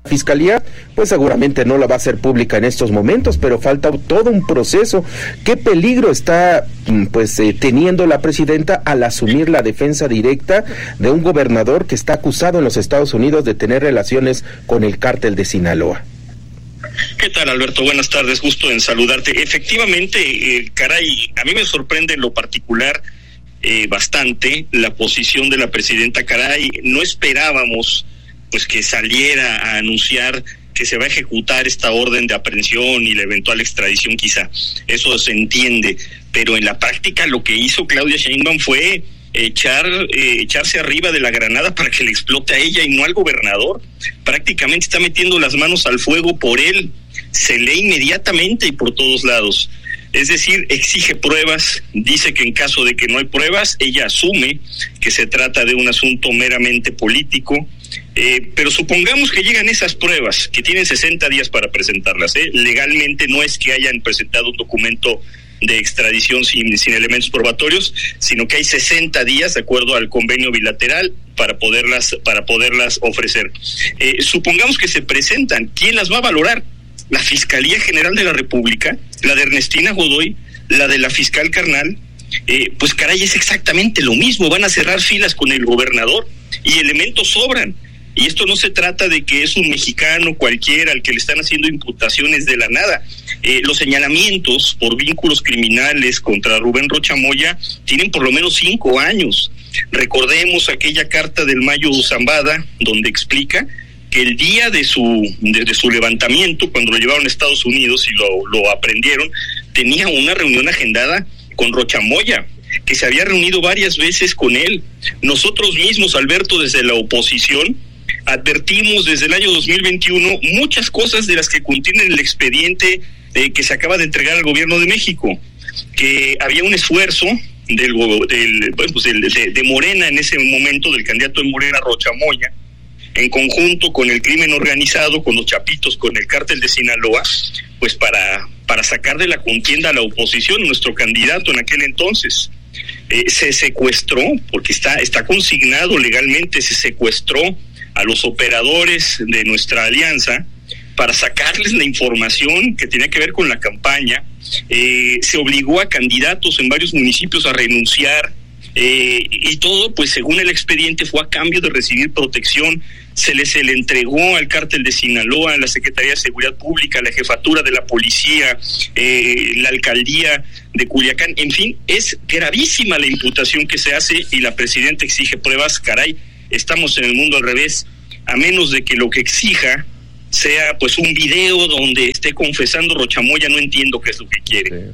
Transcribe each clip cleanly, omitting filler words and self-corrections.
Fiscalía, pues seguramente no la va a hacer pública en estos momentos, pero falta todo un proceso. ¿Qué peligro está teniendo la presidenta al asumir la defensa directa de un gobernador que está acusado en los Estados Unidos de tener relaciones con el cártel de Sinaloa? ¿Qué tal, Alberto? Buenas tardes, gusto en saludarte. Efectivamente, caray, a mí me sorprende en lo particular bastante la posición de la presidenta. Caray, no esperábamos pues que saliera a anunciar que se va a ejecutar esta orden de aprehensión y la eventual extradición, quizá. Eso se entiende, pero en la práctica lo que hizo Claudia Sheinbaum fue echarse arriba de la granada para que le explote a ella y no al gobernador. Prácticamente está metiendo las manos al fuego por él. Se lee inmediatamente y por todos lados. Es decir, exige pruebas, dice que en caso de que no hay pruebas, ella asume que se trata de un asunto meramente político, pero supongamos que llegan esas pruebas, que tienen 60 días para presentarlas. Legalmente no es que hayan presentado un documento de extradición sin elementos probatorios, sino que hay 60 días de acuerdo al convenio bilateral para poderlas ofrecer. Supongamos que se presentan, ¿quién las va a valorar? La Fiscalía General de la República, la de Ernestina Godoy, la de la fiscal Carnal. Pues caray, es exactamente lo mismo, van a cerrar filas con el gobernador y elementos sobran. Y esto no se trata de que es un mexicano cualquiera al que le están haciendo imputaciones de la nada. Los señalamientos por vínculos criminales contra Rubén Rocha Moya tienen por lo menos 5 años. Recordemos aquella carta del Mayo Zambada, donde explica que el día de su levantamiento, cuando lo llevaron a Estados Unidos y lo aprendieron, tenía una reunión agendada con Rocha Moya, que se había reunido varias veces con él. Nosotros mismos, Alberto, desde la oposición, advertimos desde el año 2021 muchas cosas de las que contiene el expediente que se acaba de entregar al gobierno de México, que había un esfuerzo de Morena en ese momento, del candidato de Morena, Rocha Moya, en conjunto con el crimen organizado, con los chapitos, con el cártel de Sinaloa, pues para sacar de la contienda a la oposición, nuestro candidato en aquel entonces. Se secuestró, porque está consignado legalmente, se secuestró a los operadores de nuestra alianza para sacarles la información que tenía que ver con la campaña. Se obligó a candidatos en varios municipios a renunciar, y todo, pues según el expediente, fue a cambio de recibir protección. Se le entregó al cártel de Sinaloa, a la Secretaría de Seguridad Pública, a la Jefatura de la Policía, la Alcaldía de Culiacán. En fin, es gravísima la imputación que se hace y la presidenta exige pruebas. Caray, estamos en el mundo al revés. A menos de que lo que exija sea pues un video donde esté confesando Rocha Moya, no entiendo qué es lo que quiere.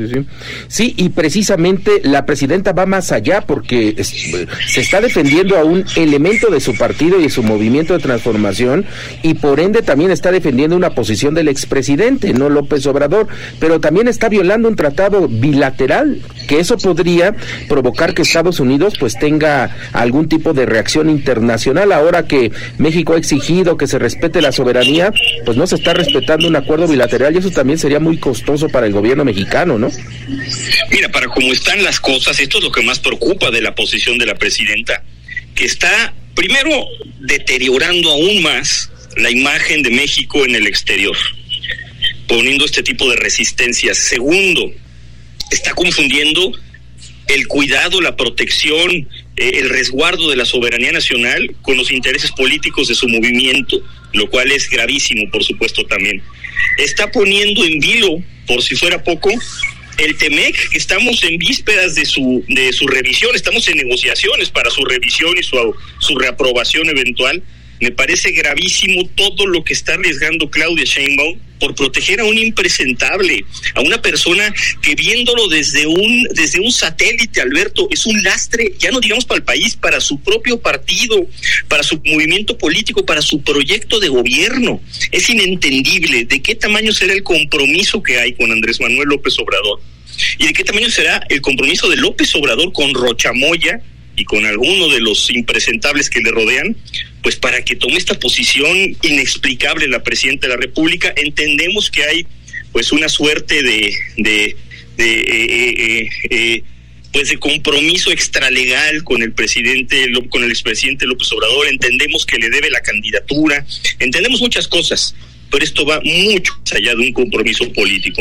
Sí, y precisamente la presidenta va más allá porque se está defendiendo a un elemento de su partido y de su movimiento de transformación, y por ende también está defendiendo una posición del expresidente, no López Obrador, pero también está violando un tratado bilateral, que eso podría provocar que Estados Unidos pues tenga algún tipo de reacción internacional. Ahora que México ha exigido que se respete la soberanía, pues no se está respetando un acuerdo bilateral, y eso también sería muy costoso para el gobierno mexicano, ¿no? Mira, para cómo están las cosas, esto es lo que más preocupa de la posición de la presidenta, que está, primero, deteriorando aún más la imagen de México en el exterior, poniendo este tipo de resistencias. Segundo, está confundiendo el cuidado, la protección, el resguardo de la soberanía nacional con los intereses políticos de su movimiento, lo cual es gravísimo, por supuesto, también. Está poniendo en vilo, por si fuera poco, el TEMEC, que estamos en vísperas de su revisión, estamos en negociaciones para su revisión y su reaprobación eventual. Me parece gravísimo todo lo que está arriesgando Claudia Sheinbaum por proteger a un impresentable, a una persona que, viéndolo desde un satélite, Alberto, es un lastre, ya no digamos para el país, para su propio partido, para su movimiento político, para su proyecto de gobierno. Es inentendible de qué tamaño será el compromiso que hay con Andrés Manuel López Obrador y de qué tamaño será el compromiso de López Obrador con Rocha Moya y con alguno de los impresentables que le rodean, pues para que tome esta posición inexplicable la presidenta de la República. Entendemos que hay pues una suerte de pues de compromiso extralegal con el expresidente López Obrador. Entendemos que le debe la candidatura, entendemos muchas cosas, pero esto va mucho más allá de un compromiso político.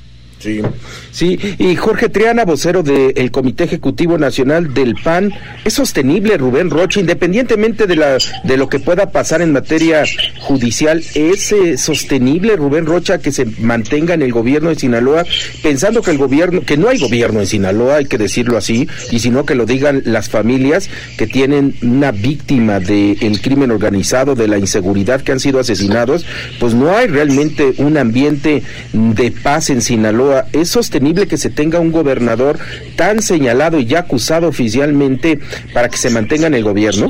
Sí, y Jorge Triana, vocero del Comité Ejecutivo Nacional del PAN, ¿es sostenible, Rubén Rocha, independientemente de lo que pueda pasar en materia judicial, es sostenible, Rubén Rocha, que se mantenga en el gobierno de Sinaloa, pensando que no hay gobierno en Sinaloa, hay que decirlo así, y sino que lo digan las familias que tienen una víctima del crimen organizado, de la inseguridad, que han sido asesinados? Pues no hay realmente un ambiente de paz en Sinaloa. ¿Es sostenible que se tenga un gobernador tan señalado y ya acusado oficialmente para que se mantenga en el gobierno?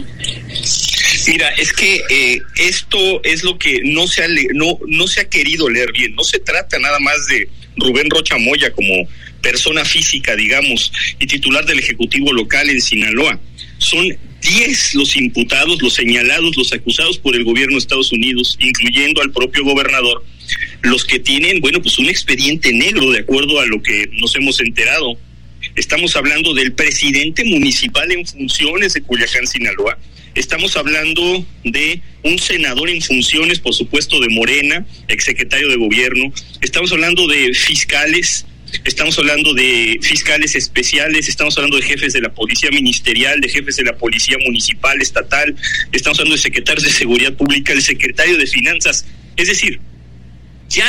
Mira, es que esto es lo que no se ha querido leer bien. No se trata nada más de Rubén Rocha Moya como persona física, digamos, y titular del Ejecutivo local en Sinaloa. Son 10 los imputados, los señalados, los acusados por el gobierno de Estados Unidos, incluyendo al propio gobernador, los que tienen, pues un expediente negro, de acuerdo a lo que nos hemos enterado. Estamos hablando del presidente municipal en funciones de Culiacán, Sinaloa. Estamos hablando de un senador en funciones, por supuesto, de Morena, exsecretario de gobierno. Estamos hablando de fiscales. Estamos hablando de fiscales especiales, estamos hablando de jefes de la policía ministerial, de jefes de la policía municipal, estatal, estamos hablando de secretarios de seguridad pública, del secretario de finanzas. Es decir, ya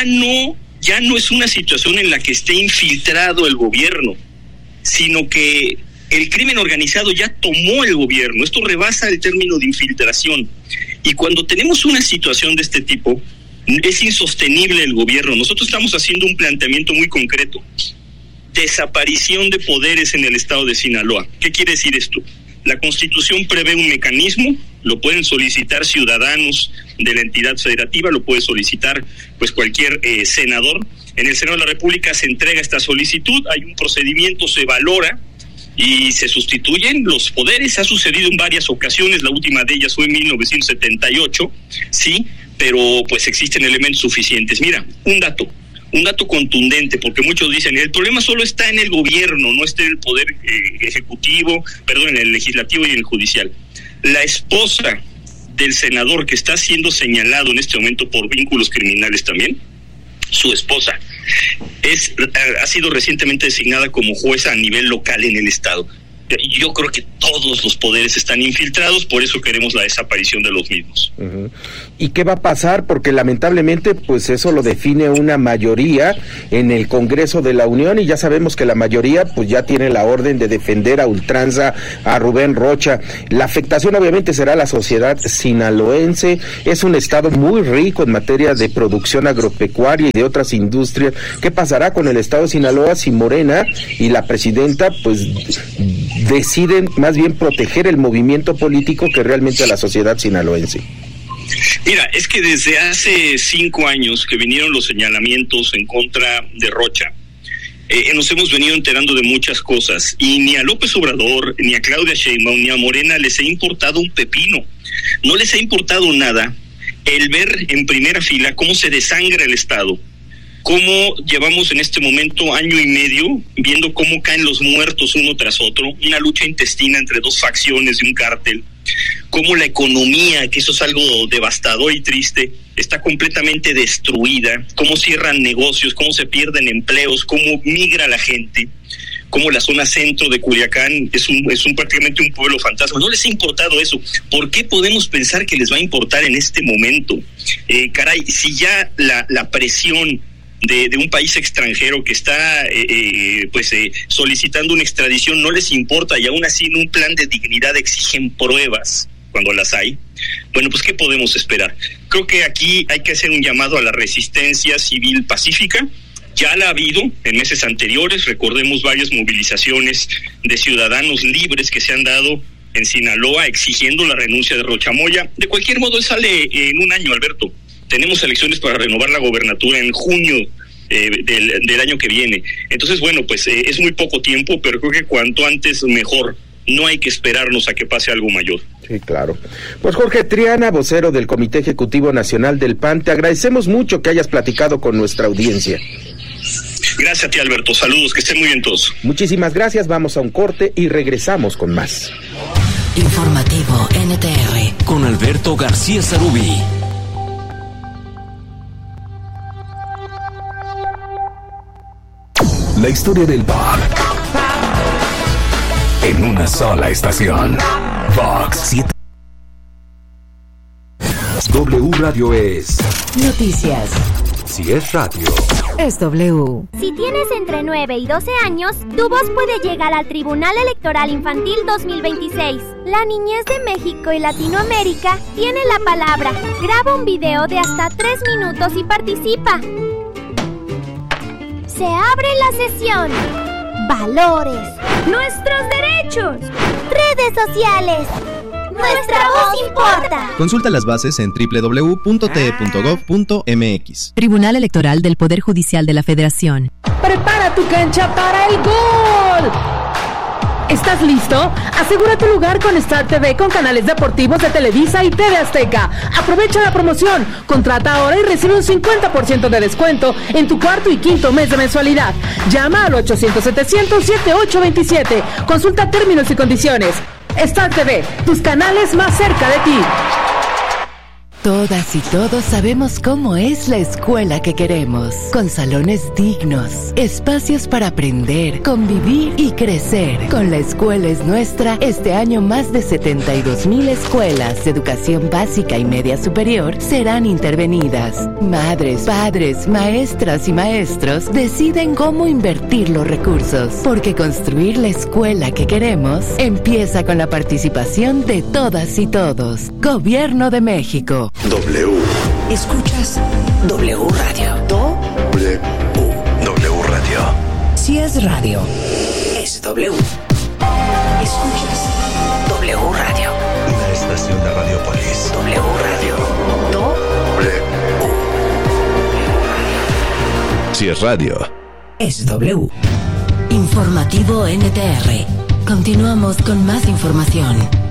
no es una situación en la que esté infiltrado el gobierno, sino que el crimen organizado ya tomó el gobierno. Esto rebasa el término de infiltración. Y cuando tenemos una situación de este tipo, es insostenible el gobierno. Nosotros estamos haciendo un planteamiento muy concreto. Desaparición de poderes en el estado de Sinaloa. ¿Qué quiere decir esto? La Constitución prevé un mecanismo, lo pueden solicitar ciudadanos de la entidad federativa, lo puede solicitar pues cualquier senador. En el Senado de la República se entrega esta solicitud, hay un procedimiento, se valora y se sustituyen los poderes. Ha sucedido en varias ocasiones, la última de ellas fue en 1978, sí, pero pues existen elementos suficientes. Mira, un dato contundente, porque muchos dicen, el problema solo está en el gobierno, no está en el poder en el legislativo y en el judicial. La esposa del senador que está siendo señalado en este momento por vínculos criminales también, su esposa, ha sido recientemente designada como jueza a nivel local en el estado. Yo creo que todos los poderes están infiltrados, por eso queremos la desaparición de los mismos. Uh-huh. ¿Y qué va a pasar? Porque lamentablemente pues eso lo define una mayoría en el Congreso de la Unión, y ya sabemos que la mayoría pues ya tiene la orden de defender a ultranza a Rubén Rocha. La afectación obviamente será la sociedad sinaloense. Es un estado muy rico en materia de producción agropecuaria y de otras industrias. ¿Qué pasará con el estado de Sinaloa si Morena y la presidenta pues deciden más bien proteger el movimiento político que realmente a la sociedad sinaloense? Mira, es que desde hace 5 años que vinieron los señalamientos en contra de Rocha, nos hemos venido enterando de muchas cosas, y ni a López Obrador, ni a Claudia Sheinbaum, ni a Morena les ha importado un pepino. No les ha importado nada el ver en primera fila cómo se desangra el Estado, cómo llevamos en este momento 1 año y medio viendo cómo caen los muertos uno tras otro, una lucha intestina entre 2 facciones de un cártel, cómo la economía, que eso es algo devastador y triste, está completamente destruida, cómo cierran negocios, cómo se pierden empleos, cómo migra la gente, cómo la zona centro de Culiacán es prácticamente un pueblo fantasma. No les ha importado eso. ¿Por qué podemos pensar que les va a importar en este momento? Si ya la presión de un país extranjero que está solicitando una extradición no les importa, y aún así en un plan de dignidad exigen pruebas cuando las hay, bueno, pues ¿qué podemos esperar? Creo que aquí hay que hacer un llamado a la resistencia civil pacífica. Ya la ha habido en meses anteriores, recordemos varias movilizaciones de ciudadanos libres que se han dado en Sinaloa exigiendo la renuncia de Rocha Moya. De cualquier modo, él sale en 1 año, Alberto. Tenemos elecciones para renovar la gobernatura en junio del año que viene. Entonces, bueno, pues es muy poco tiempo, pero creo que cuanto antes mejor. No hay que esperarnos a que pase algo mayor. Sí, claro. Pues Jorge Triana, vocero del Comité Ejecutivo Nacional del PAN, te agradecemos mucho que hayas platicado con nuestra audiencia. Gracias a ti, Alberto. Saludos, que estén muy bien todos. Muchísimas gracias. Vamos a un corte y regresamos con más. Informativo NTR con Alberto García Sarubí. La historia del pop en una sola estación. Fox 7. W Radio es Noticias. Si es radio, es W. Si tienes entre 9 y 12 años, tu voz puede llegar al Tribunal Electoral Infantil 2026. La niñez de México y Latinoamérica tiene la palabra. Graba un video de hasta 3 minutos y participa. Se abre la sesión. Valores. Nuestros derechos. Redes sociales. Nuestra voz importa. Consulta las bases en www.te.gov.mx. Tribunal Electoral del Poder Judicial de la Federación. Prepara tu cancha para el gol. ¿Estás listo? Asegura tu lugar con Star TV con canales deportivos de Televisa y TV Azteca. Aprovecha la promoción. Contrata ahora y recibe un 50% de descuento en tu cuarto y quinto mes de mensualidad. Llama al 800-700-7827. Consulta términos y condiciones. Star TV, tus canales más cerca de ti. Todas y todos sabemos cómo es la escuela que queremos, con salones dignos, espacios para aprender, convivir y crecer. Con La Escuela es Nuestra, este año más de 72,000 escuelas de educación básica y media superior serán intervenidas. Madres, padres, maestras y maestros deciden cómo invertir los recursos, porque construir la escuela que queremos empieza con la participación de todas y todos. Gobierno de México. W. Escuchas W Radio. W Radio. Si es radio, es W. Escuchas W Radio. Una estación de Radiopolis. W Radio. Si es radio, es W. Informativo NTR. Continuamos con más información.